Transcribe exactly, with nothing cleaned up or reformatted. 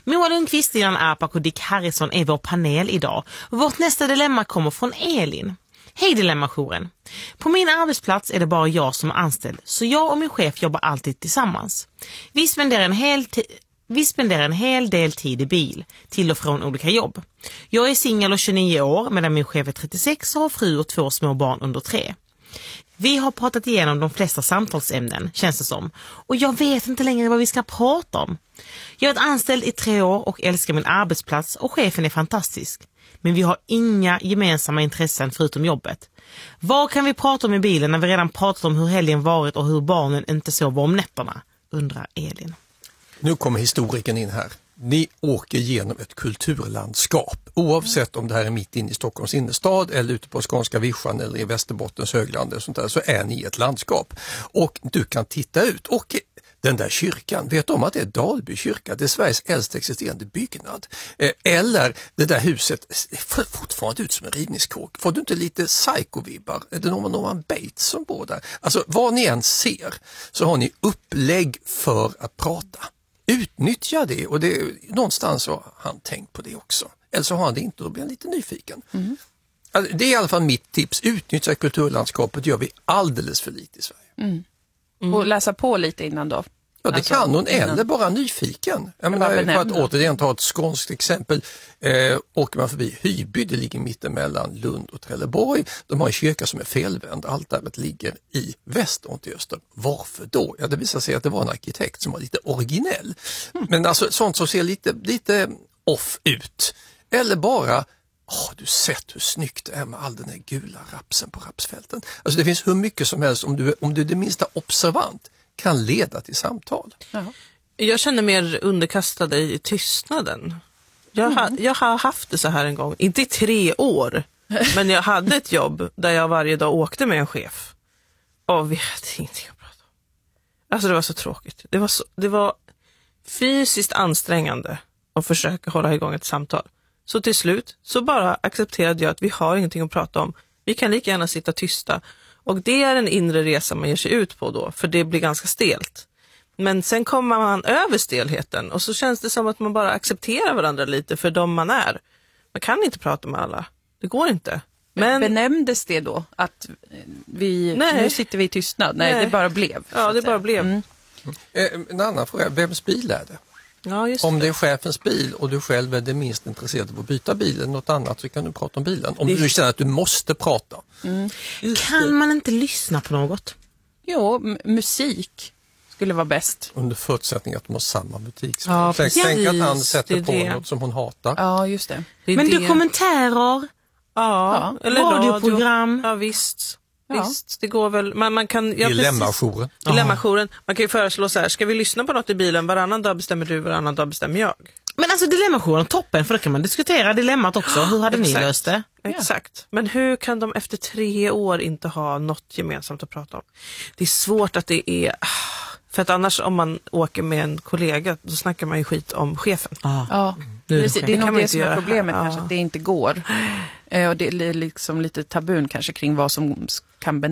Moa Lundqvist, Dilan Apak och Dick Harrison är vår panel idag. Vårt nästa dilemma kommer från Elin. Hej Dilemmajouren. På min arbetsplats är det bara jag som är anställd, så jag och min chef jobbar alltid tillsammans. Vi spenderar en hel tid... Vi spenderar en hel del tid i bil, till och från olika jobb. Jag är singel och tjugonio år, medan min chef är trettiosex och har fru och två små barn under tre. Vi har pratat igenom de flesta samtalsämnen, känns det som. Och jag vet inte längre vad vi ska prata om. Jag är anställd i tre år och älskar min arbetsplats och chefen är fantastisk. Men vi har inga gemensamma intressen förutom jobbet. Vad kan vi prata om i bilen när vi redan pratat om hur helgen varit och hur barnen inte sover om nätterna? Undrar Elin. Nu kommer historiken in här. Ni åker genom ett kulturlandskap. Oavsett om det här är mitt inne i Stockholms innerstad eller ute på Skånska vischan eller i Västerbottens högland eller sånt där, så är ni ett landskap. Och du kan titta ut. Och den där kyrkan, vet du om att det är Dalby kyrka? Det är Sveriges äldsta existerande byggnad. Eller det där huset ser fortfarande ut som en rivningskåk. Får du inte lite psycho-vibbar? Är det någon Norman Bates som bor där? Alltså vad ni än ser så har ni upplägg för att prata. Utnyttja det, och det, någonstans har han tänkt på det också. Eller så har han det inte och då blir han lite nyfiken. Mm. Alltså, det är i alla fall mitt tips. Utnyttja kulturlandskapet gör vi alldeles för lite i Sverige. Mm. Mm. Och läsa på lite innan då. Ja, det alltså, kan hon, innan. Eller bara nyfiken. Jag menar, för att återigen ta ett skånskt exempel, eh, åker man förbi Hyby, det ligger mitten mellan Lund och Trelleborg. De har en kyrka som är felvänd, altaret ligger i väster och inte i öster. Varför då? Ja, det visar sig att det var en arkitekt som var lite originell. Mm. Men alltså sånt som ser lite, lite off ut. Eller bara, åh, du sett hur snyggt det är med all den här gula rapsen på rapsfälten. Alltså det finns hur mycket som helst, om du, om du är det minsta observant, kan leda till samtal. Jaha. Jag känner mer underkastad i tystnaden. Jag, mm. ha, jag har haft det så här en gång. Inte i tre år. Men jag hade ett jobb där jag varje dag åkte med en chef. Och vi hade ingenting att prata om. Alltså det var så tråkigt. Det var, så, det var fysiskt ansträngande att försöka hålla igång ett samtal. Så till slut så bara accepterade jag att vi har ingenting att prata om. Vi kan lika gärna sitta tysta. Och det är en inre resa man ger sig ut på då, för det blir ganska stelt. Men sen kommer man över stelheten och så känns det som att man bara accepterar varandra lite för de man är. Man kan inte prata med alla, det går inte. Men benämndes det då att vi, nu sitter vi i tystnad? Nej, Nej, det bara blev. Ja, det bara blev. Mm. Mm. En annan fråga, vems bil är det? Ja, just om det. det är chefens bil och du själv är det minst intresserad av att byta bilen något annat, så kan du prata om bilen. Om det... du känner att du måste prata. Mm. Kan man inte lyssna på något? Jo, m- musik skulle vara bäst. Under förutsättning att de har samma butik. Ja, tänk, tänk att han sätter det på det. något som hon hatar. Ja, just det. det Men det. dokumentärer, ja, ja. Eller radioprogram. Radio. Ja, visst. Ja. Visst, det går väl. Man, man kan, ja, Dilemmajouren. Dilemmajouren. Man kan ju föreslå så här, ska vi lyssna på något i bilen? Varannan dag bestämmer du, varannan dag bestämmer jag. Men alltså Dilemmajouren, toppen, för då kan man diskutera dilemmat också. Hur hade ni löst det? Exakt. Men hur kan de efter tre år inte ha något gemensamt att prata om? Det är svårt att det är... För att annars om man åker med en kollega, då snackar man ju skit om chefen. Ah. Ja, det, det, det är nog det som är problemet, kanske, att det inte går. Och det är liksom lite tabun kanske kring vad som kan benämnas.